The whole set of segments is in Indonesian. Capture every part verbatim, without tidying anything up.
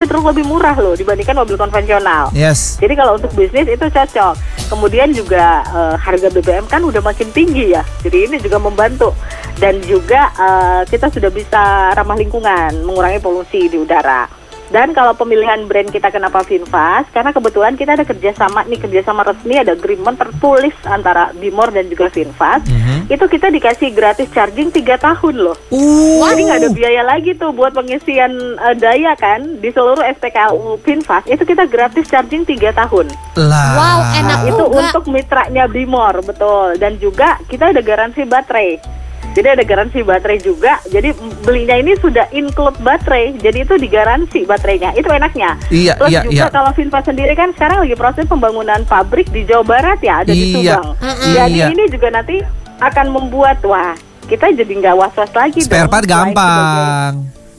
cenderung lebih murah loh dibandingkan mobil konvensional. Yes. Jadi kalau untuk bisnis itu cocok. Kemudian juga uh, harga B B M kan udah makin tinggi ya. Jadi ini juga membantu. Dan juga uh, kita sudah bisa ramah lingkungan, mengurangi polusi di udara. Dan kalau pemilihan brand kita kenapa VinFast? Karena kebetulan kita ada kerjasama nih, kerjasama resmi, ada agreement tertulis antara Bimor dan juga VinFast. Mm-hmm. Itu kita dikasih gratis charging tiga tahun loh. Uh. Jadi nggak ada biaya lagi tuh buat pengisian uh, daya kan. Di seluruh S P K U VinFast itu kita gratis charging tiga tahun. Lah. Wow, enak nah, itu juga. untuk mitranya Bimor, betul. Dan juga kita ada garansi baterai. Jadi ada garansi baterai juga. Jadi belinya ini sudah include baterai. Jadi itu digaransi baterainya. Itu enaknya. Iya, Terus iya, juga iya. kalau VinFast sendiri kan sekarang lagi proses pembangunan pabrik di Jawa Barat ya, ada di Iya. Subang. Uh-uh. Jadi Iya. ini juga nanti akan membuat wah kita jadi nggak was-was lagi. Spare dong. part gampang.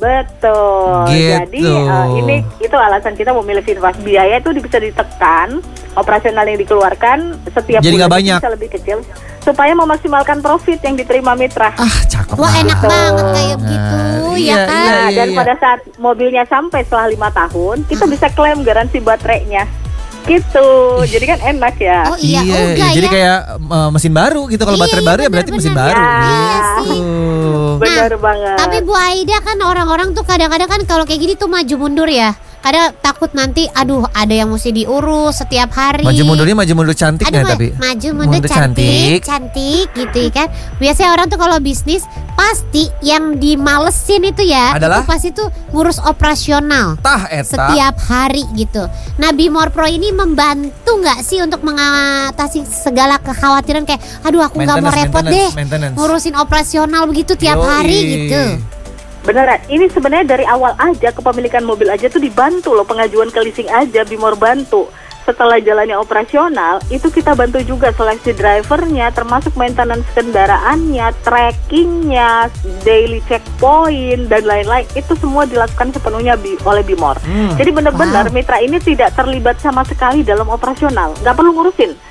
Betul. Gitu. Jadi uh, ini itu alasan kita memilih VinFast. Biaya itu bisa ditekan, operasional yang dikeluarkan setiap Jadi bulan nggak banyak. bisa lebih kecil supaya memaksimalkan profit yang diterima mitra. Ah, cakep. Wah, enak banget. banget kayak gitu, Nah, ya iya, kan? iya, Nah, iya, dan iya. pada saat mobilnya sampai setelah lima tahun, kita bisa klaim garansi baterainya. Gitu. Jadi kan enak ya. Oh iya, Iya, Uga iya, jadi ya. kayak uh, mesin baru gitu. Kalau Iya, baterai baru ya berarti mesin benar-benar. baru. Ya. Iya sih. Gitu. Benar banget. Tapi Bu Aida kan orang-orang tuh kadang-kadang kan kalau kayak gini tuh maju mundur ya. Kadang takut nanti aduh ada yang mesti diurus setiap hari. Maju mundurnya maju mundur cantik Aduh, nggak tapi? maju mundur cantik, cantik gitu kan. Biasanya orang tuh kalau bisnis pasti yang dimalesin itu ya, Adalah? itu pasti tuh ngurus operasional Tah eta. setiap hari gitu. Nah, Bimor Pro ini membantu nggak sih untuk mengatasi segala kekhawatiran kayak aduh aku nggak mau Maintenance, repot maintenance, deh maintenance. ngurusin operasional begitu tiap Yoi. hari gitu. Beneran, ini sebenarnya dari awal aja kepemilikan mobil aja tuh dibantu loh, pengajuan ke leasing aja Bimor bantu. Setelah jalannya operasional, itu kita bantu juga seleksi drivernya, termasuk maintenance kendaraannya, trackingnya, daily checkpoint dan lain-lain. Itu semua dilakukan sepenuhnya bi- oleh Bimor. Hmm. Jadi benar-benar Wow. mitra ini tidak terlibat sama sekali dalam operasional, nggak perlu ngurusin.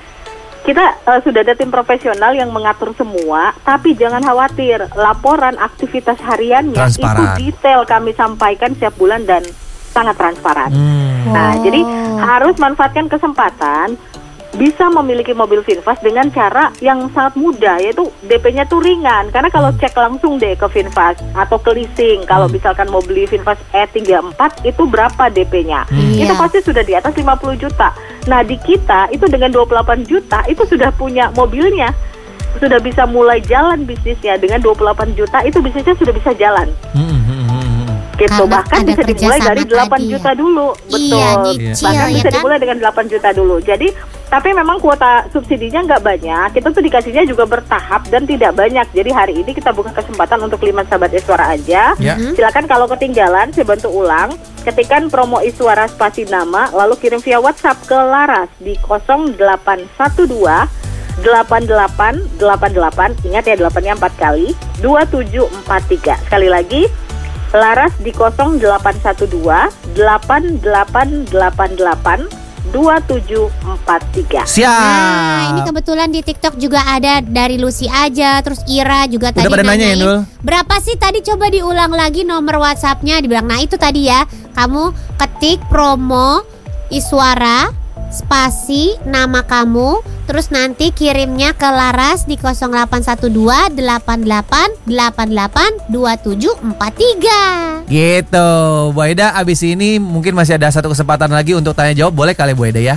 Kita uh, sudah ada tim profesional yang mengatur semua, tapi jangan khawatir, laporan aktivitas hariannya Transparan. itu detail kami sampaikan setiap bulan dan sangat transparan. Hmm. Nah, Oh. jadi harus manfaatkan kesempatan bisa memiliki mobil VinFast dengan cara yang sangat mudah, yaitu D P-nya tuh ringan. Karena kalau cek langsung deh ke VinFast atau ke leasing, kalau misalkan mau beli VinFast E tiga puluh empat itu berapa D P-nya? Hmm. Itu Iya. pasti sudah di atas lima puluh juta. Nah, di kita itu dengan dua puluh delapan juta itu sudah punya mobilnya. Sudah bisa mulai jalan bisnisnya dengan dua puluh delapan juta, itu bisnisnya sudah bisa jalan. Hmm, hmm, hmm, hmm. Gitu. Karena Bahkan ada bisa dimulai kerjasama dari delapan tadi ya. juta dulu. Betul. Iya, nyicil Bahkan ya bisa kan? dimulai dengan delapan juta dulu. Jadi, tapi memang kuota subsidinya nggak banyak. Kita tuh dikasihnya juga bertahap dan tidak banyak. Jadi hari ini kita buka kesempatan untuk lima sahabat Iswara aja. Ya. Hmm. Silakan kalau ketinggalan, saya bantu ulang. Ketikkan promo Iswara spasi nama, lalu kirim via WhatsApp ke Laras di nol delapan satu dua delapan delapan delapan delapan. Ingat ya, delapannya empat kali. dua tujuh empat tiga. Sekali lagi, Laras di nol delapan satu dua delapan delapan delapan delapan dua tujuh empat tiga. Siap. Nah, ini kebetulan di TikTok juga ada dari Lucy aja, terus Ira juga Udah tadi pada nanya ya, nanyain, Nul? berapa sih tadi, coba diulang lagi nomor WhatsApp-nya, dibilang. Nah, itu tadi ya, kamu ketik promo Iswara spasi nama kamu, terus nanti kirimnya ke Laras di nol delapan satu dua delapan delapan delapan delapan dua tujuh empat tiga. Gitu. Bu Aida, abis ini mungkin masih ada satu kesempatan lagi untuk tanya jawab. Boleh kali Bu Aida ya?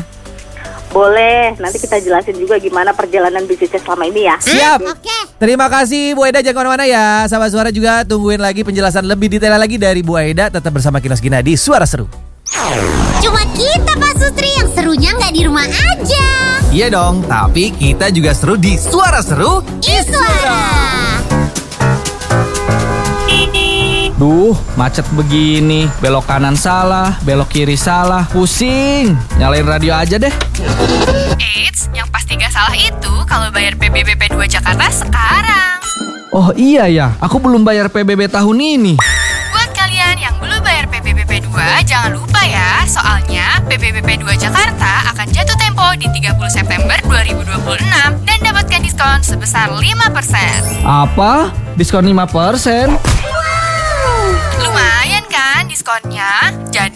Boleh, nanti kita jelasin juga gimana perjalanan bisnisnya selama ini ya. Siap. Oke. Terima kasih Bu Aida, jangan kemana-mana ya. Sahabat Suara juga tungguin lagi penjelasan lebih detail lagi dari Bu Aida. Tetap bersama Kilas Gina di Suara Seru. Cuma kita Pak Sutri yang serunya nggak di rumah aja. Iya dong, tapi kita juga seru di Suara Seru Iswara. Duh, macet begini. Belok kanan salah, belok kiri salah. Pusing. Nyalain radio aja deh. Eits, yang pasti gak salah itu kalau bayar P B B P dua Jakarta sekarang. Oh iya ya, aku belum bayar P B B tahun ini. Buat kalian yang belum bayar P B B P dua, jangan lupa ya. Soalnya P B B P dua Jakarta akan jatuh tempo di tiga puluh September dua ribu dua puluh enam dan dapatkan diskon sebesar lima persen. Apa? Diskon lima persen? Lumayan kan diskonnya? Jadi